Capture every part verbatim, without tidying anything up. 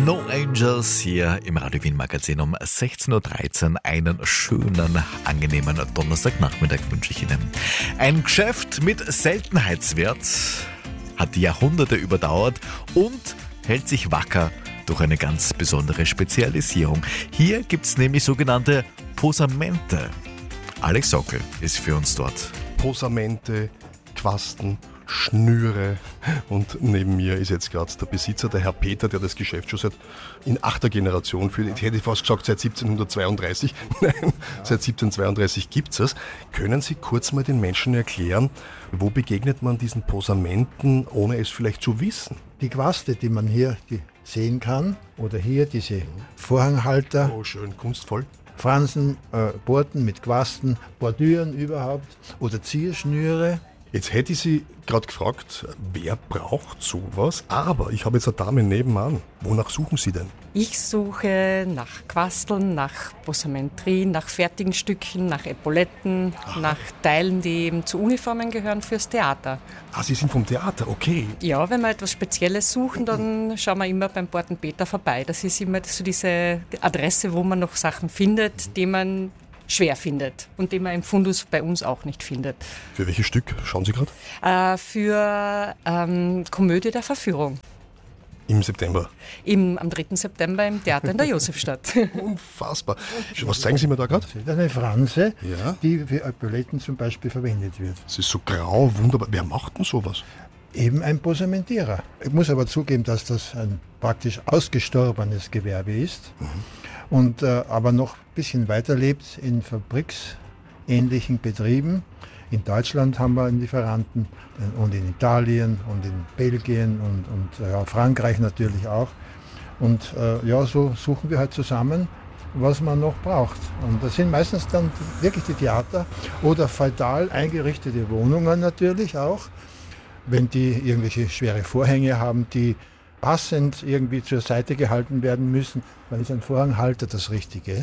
No Angels hier im Radio Wien Magazin um sechzehn Uhr dreizehn. Einen schönen, angenehmen Donnerstagnachmittag wünsche ich Ihnen. Ein Geschäft mit Seltenheitswert hat die Jahrhunderte überdauert und hält sich wacker durch eine ganz besondere Spezialisierung. Hier gibt es nämlich sogenannte Posamente. Alex Sockel ist für uns dort. Posamente, Quasten, Schnüre und neben mir ist jetzt gerade der Besitzer, der Herr Peter, der das Geschäft schon seit in achter Generation führt. Ich hätte fast gesagt seit siebzehnhundertzweiunddreißig. Nein, seit siebzehnhundertzweiunddreißig gibt es das. Können Sie kurz mal den Menschen erklären, wo begegnet man diesen Posamenten, ohne es vielleicht zu wissen? Die Quaste, die man hier sehen kann, oder hier diese Vorhanghalter. Oh, schön, kunstvoll. Fransen, äh, Borten mit Quasten, Bordüren überhaupt oder Zierschnüre. Jetzt hätte ich Sie gerade gefragt, wer braucht sowas? Aber ich habe jetzt eine Dame nebenan. Wonach suchen Sie denn? Ich suche nach Quasteln, nach Posamenterie, nach fertigen Stücken, nach Epauletten, Aha. nach Teilen, die eben zu Uniformen gehören fürs Theater. Ah, Sie sind vom Theater, okay. Ja, wenn wir etwas Spezielles suchen, dann schauen wir immer beim Borten Peter vorbei. Das ist immer so diese Adresse, wo man noch Sachen findet, die man schwer findet und den man im Fundus bei uns auch nicht findet. Für welches Stück schauen Sie gerade? Äh, für ähm, Komödie der Verführung. Im September? Im, am dritten September im Theater in der Josefstadt. Unfassbar. Was zeigen Sie mir da gerade? Das ist eine Franse, ja. die für Epauletten zum Beispiel verwendet wird. Es ist so grau, wunderbar. Wer macht denn sowas? Eben ein Posamentierer. Ich muss aber zugeben, dass das ein praktisch ausgestorbenes Gewerbe ist. Mhm. Und äh, aber noch ein bisschen weiterlebt in fabriksähnlichen Betrieben. In Deutschland haben wir einen Lieferanten und in Italien und in Belgien und, und äh, ja, Frankreich natürlich auch. Und äh, ja, so suchen wir halt zusammen, was man noch braucht. Und das sind meistens dann wirklich die Theater oder feudal eingerichtete Wohnungen natürlich auch. Wenn die irgendwelche schwere Vorhänge haben, die passend irgendwie zur Seite gehalten werden müssen, dann ist ein Vorhanghalter das Richtige.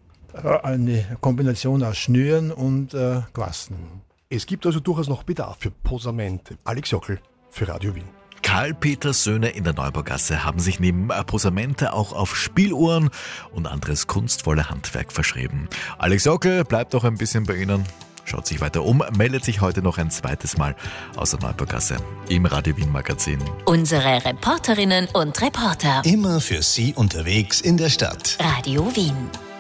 Eine Kombination aus Schnüren und äh, Quasten. Es gibt also durchaus noch Bedarf für Posamente. Alex Sockel für Radio Wien. Karl Peters Söhne in der Neubaugasse haben sich neben Posamente auch auf Spieluhren und anderes kunstvolle Handwerk verschrieben. Alex Sockel bleibt auch ein bisschen bei Ihnen. Schaut sich weiter um, meldet sich heute noch ein zweites Mal aus der Neubaugasse im Radio Wien Magazin. Unsere Reporterinnen und Reporter. Immer für Sie unterwegs in der Stadt. Radio Wien.